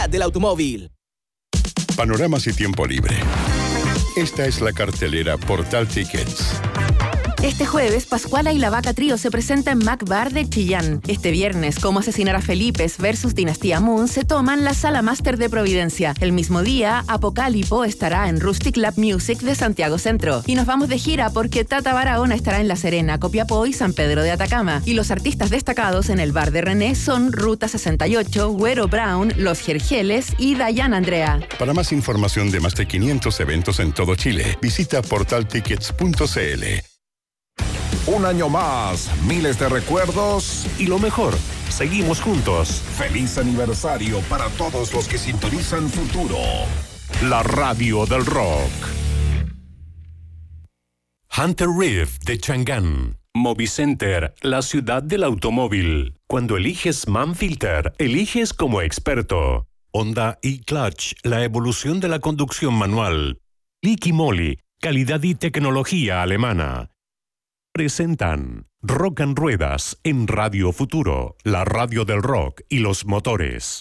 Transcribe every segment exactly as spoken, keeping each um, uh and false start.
ciudad del automóvil. Panoramas y tiempo libre. Esta es la cartelera Portal Tickets. Este jueves, Pascuala y la Vaca Trío se presenta en Mac Bar de Chillán. Este viernes, Cómo asesinar a Felipes versus Dinastía Moon se toman la Sala Máster de Providencia. El mismo día, Apocalipo estará en Rustic Lab Music de Santiago Centro. Y nos vamos de gira porque Tata Barahona estará en La Serena, Copiapó y San Pedro de Atacama. Y los artistas destacados en el bar de René son Ruta sesenta y ocho, Güero Brown, Los Jerjeles y Dayan Andrea. Para más información de más de quinientos eventos en todo Chile, visita portal tickets punto c l. Un año más, miles de recuerdos y lo mejor, seguimos juntos. Feliz aniversario para todos los que sintonizan Futuro, la radio del rock. Hunter Reef de Chang'an. Movicenter, la ciudad del automóvil. Cuando eliges Manfilter, eliges como experto. Honda e-Clutch, la evolución de la conducción manual. Liqui Moly, calidad y tecnología alemana. Presentan Rock and Ruedas en Radio Futuro, la radio del rock y los motores.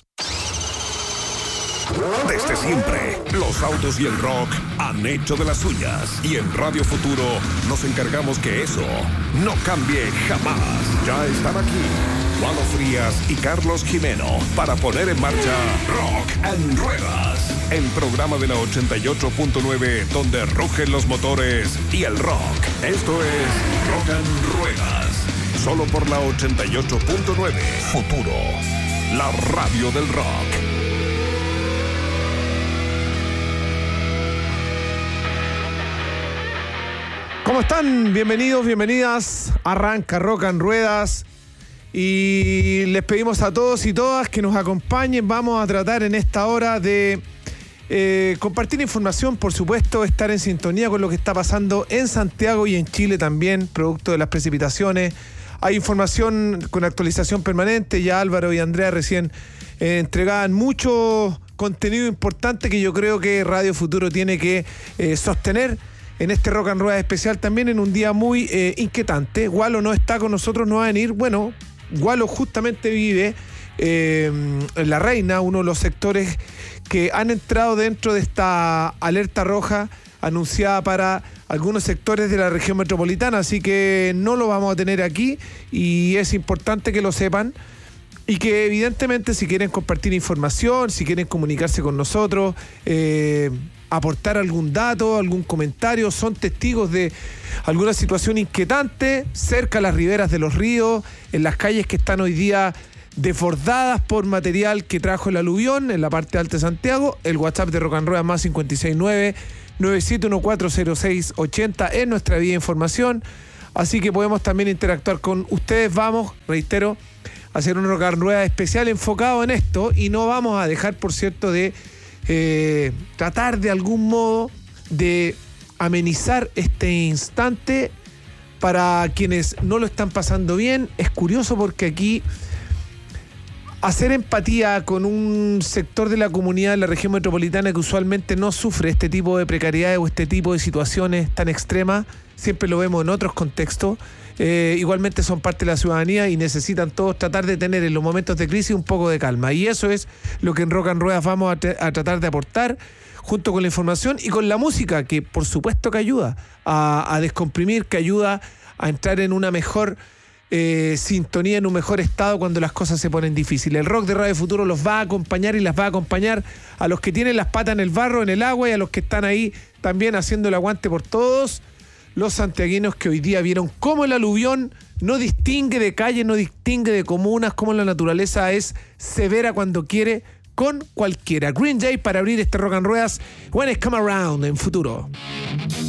Desde siempre, los autos y el rock han hecho de las suyas. Y en Radio Futuro nos encargamos que eso no cambie jamás. Ya están aquí Walo Frías y Carlos Jimeno para poner en marcha Rock and Ruedas, el programa de la ochenta y ocho punto nueve donde rugen los motores y el rock. Esto es Rock and Ruedas, solo por la ochenta y ocho punto nueve. Futuro, la radio del rock. ¿Cómo están? Bienvenidos, bienvenidas. Arranca Rock and Ruedas y les pedimos a todos y todas que nos acompañen. Vamos a tratar en esta hora de eh, compartir información, por supuesto, estar en sintonía con lo que está pasando en Santiago y en Chile también, producto de las precipitaciones. Hay información con actualización permanente. Ya Álvaro y Andrea recién eh, entregaban mucho contenido importante que yo creo que Radio Futuro tiene que eh, sostener en este Rock and Rueda especial, también en un día muy eh, inquietante. Walo no está con nosotros, no va a venir. Bueno, Walo justamente vive eh, en La Reina, uno de los sectores que han entrado dentro de esta alerta roja anunciada para algunos sectores de la región metropolitana, así que no lo vamos a tener aquí y es importante que lo sepan. Y que evidentemente si quieren compartir información, si quieren comunicarse con nosotros, eh, aportar algún dato, algún comentario, son testigos de alguna situación inquietante cerca a las riberas de los ríos, en las calles que están hoy día desbordadas por material que trajo el aluvión en la parte alta de Santiago. El WhatsApp de Rock and Rueda más cinco seis nueve, nueve siete uno cuatro, cero seis ocho cero es nuestra vía de información, así que podemos también interactuar con ustedes. Vamos, reitero, a hacer un Rock and Rueda especial enfocado en esto y no vamos a dejar, por cierto, de Eh, tratar de algún modo de amenizar este instante para quienes no lo están pasando bien. Es curioso porque aquí hacer empatía con un sector de la comunidad de la región metropolitana que usualmente no sufre este tipo de precariedades o este tipo de situaciones tan extremas, siempre lo vemos en otros contextos. Eh, igualmente son parte de la ciudadanía y necesitan todos tratar de tener en los momentos de crisis un poco de calma, y eso es lo que en Rock and Ruedas vamos a, a tratar de aportar junto con la información y con la música, que por supuesto que ayuda a, a descomprimir, que ayuda a entrar en una mejor eh, sintonía, en un mejor estado cuando las cosas se ponen difíciles. El rock de Radio Futuro los va a acompañar y las va a acompañar a los que tienen las patas en el barro, en el agua, y a los que están ahí también haciendo el aguante por todos los santiaguinos que hoy día vieron cómo el aluvión no distingue de calles, no distingue de comunas, cómo la naturaleza es severa cuando quiere con cualquiera. Green Day para abrir este Rock and Ruedas, When I Come Around, en Futuro.